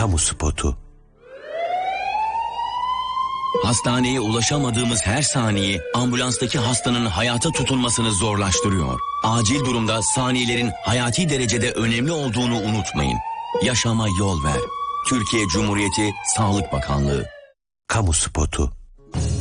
Kamu spotu. Hastaneye ulaşamadığımız her saniye ambulanstaki hastanın hayata tutunmasını zorlaştırıyor. Acil durumda saniyelerin hayati derecede önemli olduğunu unutmayın. Yaşama yol ver. Türkiye Cumhuriyeti Sağlık Bakanlığı. Kamu spotu.